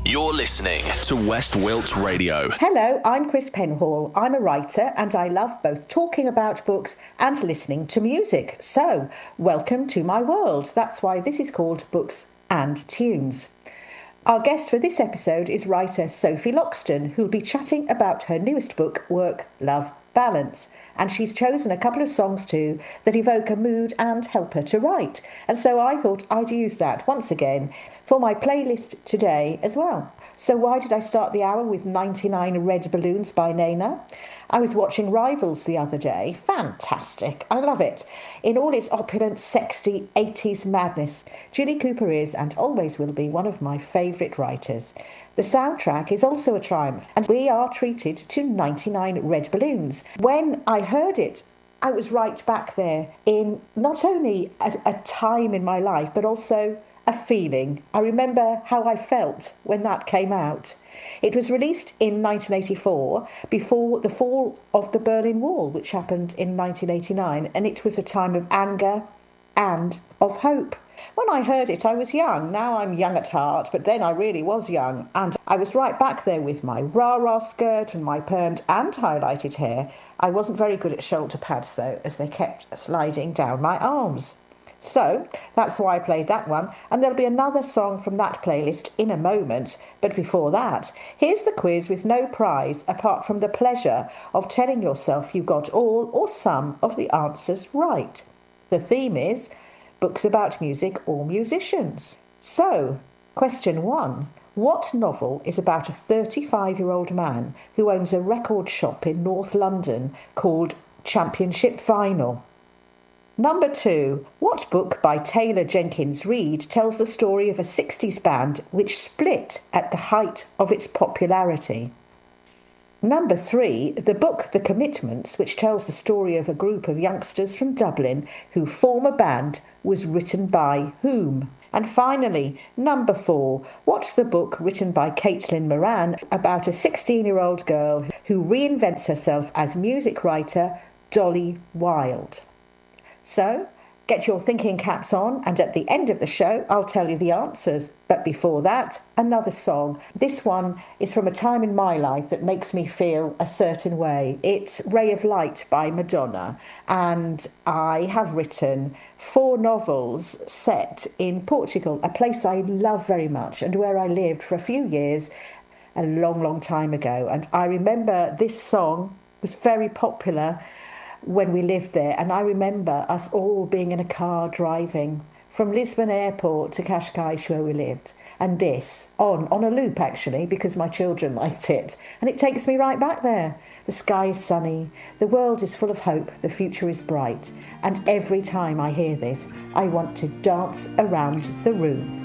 You're listening to West Wilts Radio. Hello, I'm Chris Penhall. I'm a writer and I love both talking about books and listening to music. So, welcome to my world. That's why this is called Books and Tunes. Our guest for this episode is writer Sophie Loxton, who'll be chatting about her newest book, Work, Love, Balance. And she's chosen a couple of songs too that evoke a mood and help her to write. And so I thought I'd use that once again for my playlist today as well. So why did I start the hour with 99 Red Balloons by Nena? I was watching Rivals the other day. Fantastic. I love it. In all its opulent, sexy 80s madness, Jilly Cooper is and always will be one of my favourite writers. The soundtrack is also a triumph, and we are treated to 99 Red Balloons. When I heard it, I was right back there in not only a time in my life, but also a feeling. I remember how I felt when that came out. It was released in 1984, before the fall of the Berlin Wall, which happened in 1989, and it was a time of anger and of hope. When I heard it, I was young. Now I'm young at heart, but then I really was young. And I was right back there with my rah-rah skirt and my permed and highlighted hair. I wasn't very good at shoulder pads, though, as they kept sliding down my arms. So that's why I played that one, and there'll be another song from that playlist in a moment. But before that, here's the quiz with no prize apart from the pleasure of telling yourself you got all or some of the answers right. The theme is books about music or musicians. So, question 1. What novel is about a 35-year-old man who owns a record shop in North London called Championship Vinyl? Number 2. What book by Taylor Jenkins Reid tells the story of a 60s band which split at the height of its popularity? Number 3, the book The Commitments, which tells the story of a group of youngsters from Dublin who form a band, was written by whom? And finally, number 4, what's the book written by Caitlin Moran about a 16-year-old girl who reinvents herself as music writer Dolly Wilde? So, get your thinking caps on, and at the end of the show, I'll tell you the answers. But before that, another song. This one is from a time in my life that makes me feel a certain way. It's Ray of Light by Madonna, and I have written 4 novels set in Portugal, a place I love very much and where I lived for a few years a long, long time ago. And I remember this song was very popular when we lived there, and I remember us all being in a car driving from Lisbon Airport to Cascais where we lived, and this on a loop actually, because my children liked it, and it takes me right back there. The sky is sunny, the world is full of hope, the future is bright, and every time I hear this I want to dance around the room.